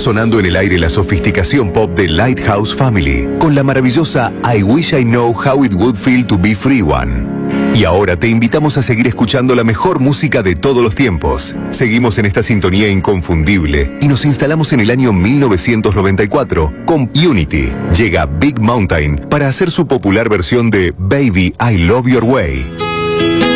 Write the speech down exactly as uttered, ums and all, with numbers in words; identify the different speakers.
Speaker 1: sonando en el aire la sofisticación pop de Lighthouse Family, con la maravillosa I Wish I Know How It Would Feel to Be Free One. Y ahora te invitamos a seguir escuchando la mejor música de todos los tiempos. Seguimos en esta sintonía inconfundible y nos instalamos en el año mil novecientos noventa y cuatro con Unity. Llega Big Mountain para hacer su popular versión de Baby I Love Your Way.